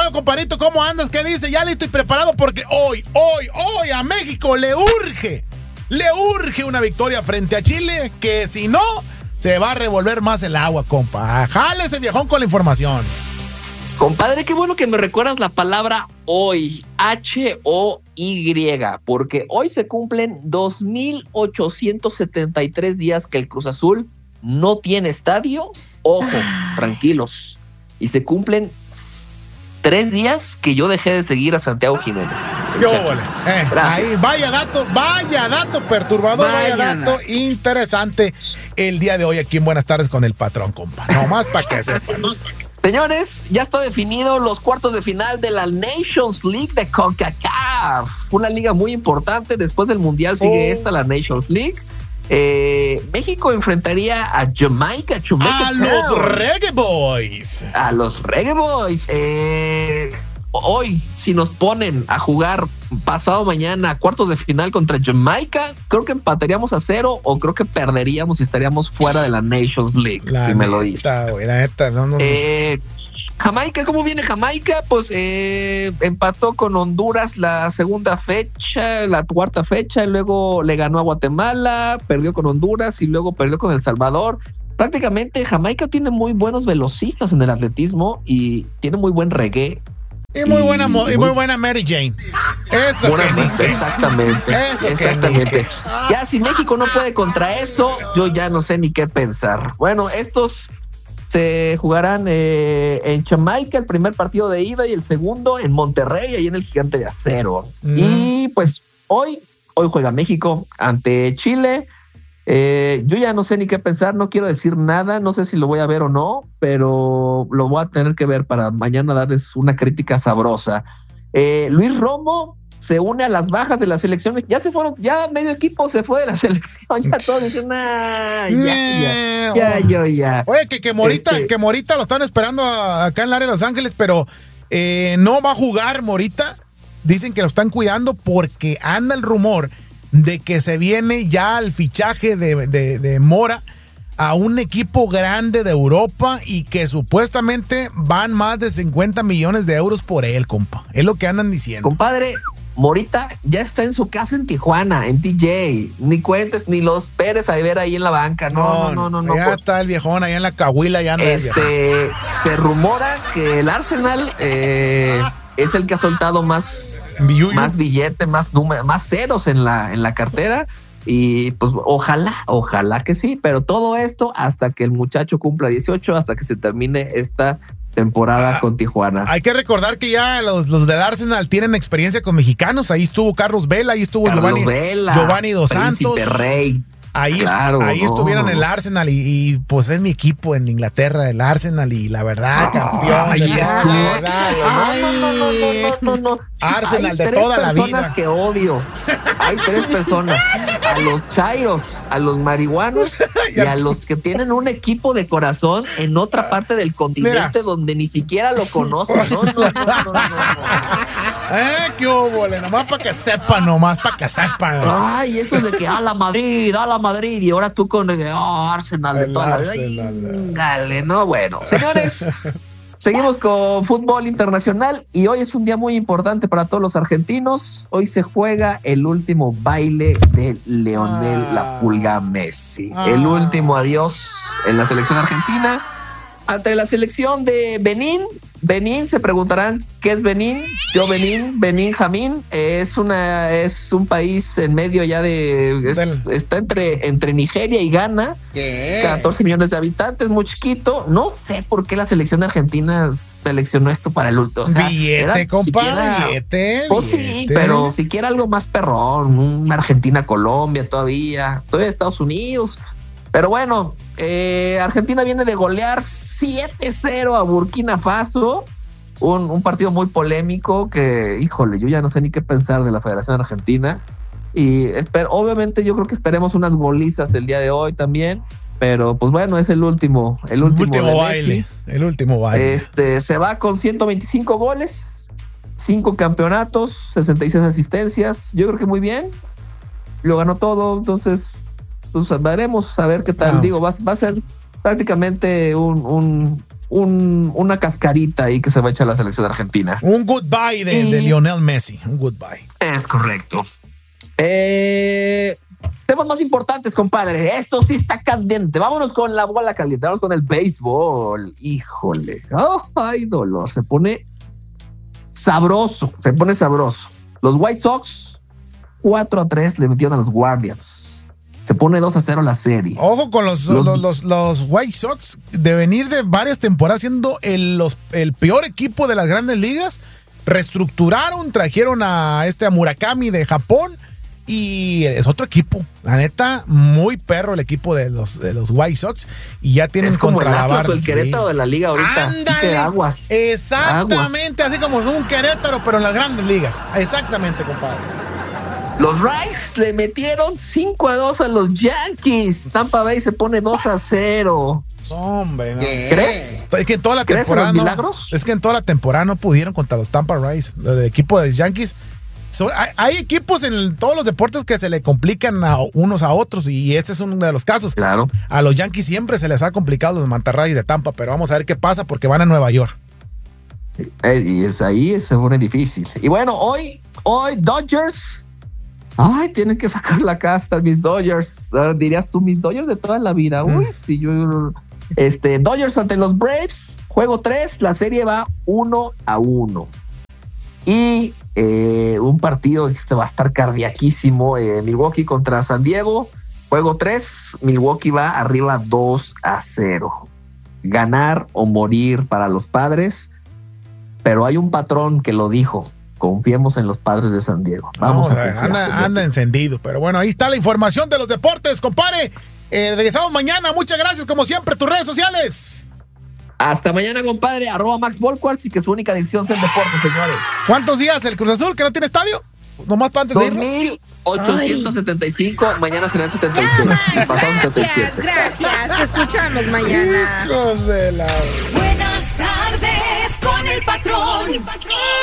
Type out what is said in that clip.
rollo, compadrito? ¿Cómo andas? ¿Qué dice? Ya listo y preparado porque hoy a México le urge una victoria frente a Chile, que si no, se va a revolver más el agua, compa. Jale ese viejón con la información. Compadre, qué bueno que me recuerdas la palabra hoy, H-O-Y, porque hoy se cumplen 2,873 días que el Cruz Azul no tiene estadio. Ojo, tranquilos. Y se cumplen 3 días que yo dejé de seguir a Santiago Jiménez. Ahí, vaya dato perturbador, vaya dato interesante el día de hoy aquí en Buenas Tardes con el patrón, compa. Nomás para que sepan. Señores, ya está definido los cuartos de final de la Nations League de CONCACAF. Una liga muy importante. Después del Mundial sigue la Nations League. México enfrentaría a Jamaica. A los Reggae Boys. Hoy, si nos ponen a jugar pasado mañana cuartos de final contra Jamaica, creo que empataríamos a 0 o creo que perderíamos y estaríamos fuera de la Nations League, me lo dices. La neta, no. Jamaica, ¿cómo viene Jamaica? Pues empató con Honduras la segunda fecha, la cuarta fecha, y luego le ganó a Guatemala, perdió con Honduras y luego perdió con El Salvador. Prácticamente Jamaica tiene muy buenos velocistas en el atletismo y tiene muy buen reggae. Y muy buena Mary Jane. Exactamente. Ya si México no puede contra esto, yo ya no sé ni qué pensar. Bueno, estos se jugarán en Jamaica, el primer partido de ida y el segundo en Monterrey, ahí en el Gigante de Acero. Y pues hoy juega México ante Chile. Yo ya no sé ni qué pensar, no quiero decir nada, no sé si lo voy a ver o no, pero lo voy a tener que ver para mañana darles una crítica sabrosa. Luis Romo se une a las bajas de la selección. Ya se fueron, ya medio equipo se fue de la selección, ya todos dicen, ya. Oye, que Morita lo están esperando acá en el área de Los Ángeles, pero no va a jugar Morita. Dicen que lo están cuidando porque anda el rumor de que se viene ya el fichaje de Mora a un equipo grande de Europa y que supuestamente van más de 50 millones de euros por él, compa. Es lo que andan diciendo. Compadre, Morita ya está en su casa en Tijuana, en TJ. Ni cuentes, ni los Pérez a ver ahí en la banca. No. Ya está el viejón allá en la cahuila. Ya anda se rumora que el Arsenal es el que ha soltado más billete, más ceros en la cartera. Y pues ojalá que sí, pero todo esto hasta que el muchacho cumpla 18, hasta que se termine esta temporada con Tijuana. Hay que recordar que ya los del Arsenal tienen experiencia con mexicanos. Ahí estuvo Carlos Vela, ahí estuvo Giovanni Dos Santos. Rey. Ahí estuvieron en el Arsenal y pues es mi equipo en Inglaterra, el Arsenal, y la verdad, campeón. No. Arsenal de toda la vida. Hay 3 personas que odio. Hay 3 personas. A los chairos, a los marihuanos y a los que tienen un equipo de corazón en otra parte del continente donde ni siquiera lo conocen. No. Qué óvole, nomás para que sepan. Ay, eso es de que a la Madrid, y ahora tú con Arsenal de toda la vida. Dale, no, bueno. Señores, seguimos con fútbol internacional y hoy es un día muy importante para todos los argentinos. Hoy se juega el último baile de Lionel La Pulga Messi. El último adiós en la selección argentina ante la selección de Benín. Benín, se preguntarán ¿qué es Benín? Benín Jamín es un país en medio ya está entre Nigeria y Ghana. 14 millones de habitantes, muy chiquito. No sé por qué la selección de Argentina seleccionó esto para el último. Billete, compadre. Pues sí, pero siquiera algo más perrón. Una Argentina-Colombia todavía Estados Unidos. Pero bueno, Argentina viene de golear 7-0 a Burkina Faso. Un partido muy polémico que, híjole, yo ya no sé ni qué pensar de la Federación Argentina. Y obviamente yo creo que esperemos unas golizas el día de hoy también. Pero pues bueno, es el último baile. El último baile. Se va con 125 goles, 5 campeonatos, 66 asistencias. Yo creo que muy bien. Lo ganó todo, entonces pues veremos a ver qué tal. Va a ser prácticamente un una cascarita ahí que se va a echar la selección argentina. Un goodbye de Lionel Messi. Un goodbye. Es correcto. Temas más importantes, compadre. Esto sí está candente. Vámonos con la bola caliente. Vamos con el béisbol. Híjole. Ay, dolor. Se pone sabroso. Los White Sox 4-3 le metieron a los Guardians. Se pone 2-0 la serie. Ojo con los White Sox, de venir de varias temporadas siendo el peor equipo de las grandes ligas. Reestructuraron, trajeron a Murakami de Japón y es otro equipo. La neta, muy perro el equipo de los White Sox y ya tienen contra la barra. Es como el Querétaro de la liga ahorita. Ándale, así que aguas. Exactamente, así como es un Querétaro, pero en las grandes ligas. Exactamente, compadre. Los Rays le metieron 5-2 a los Yankees. Tampa Bay se pone 2-0. Hombre, no. ¿Crees? Es que en toda la temporada. ¿Milagros? Es que en toda la temporada no pudieron contra los Tampa Rays. El equipo de los Yankees. Hay equipos en todos los deportes que se le complican a unos a otros y este es uno de los casos. Claro. A los Yankees siempre se les ha complicado los mantarrayas de Tampa, pero vamos a ver qué pasa porque van a Nueva York. Y ahí se pone difícil. Y bueno, hoy Dodgers. Ay, tienen que sacar la casta mis Dodgers. Dirías tú, mis Dodgers de toda la vida. Uy, si yo. Dodgers ante los Braves, juego 3, la serie va 1-1. Y un partido que va a estar cardiaquísimo. Milwaukee contra San Diego, juego 3, Milwaukee va arriba 2-0. Ganar o morir para los Padres, pero hay un patrón que lo dijo. Confiemos en los Padres de San Diego. Vamos a ver, anda encendido. Pero bueno, ahí está la información de los deportes, compadre. Regresamos mañana. Muchas gracias, como siempre. Tus redes sociales. Hasta mañana, compadre. @Max Volquarts y que su única adicción sea el deporte, señores. ¿Cuántos días el Cruz Azul que no tiene estadio? Nomás para antes de irnos. 2,875. Mañana serán 76. Y pasado 77. Gracias. Te escuchamos mañana. Hijos de la... Buenas tardes con el patrón.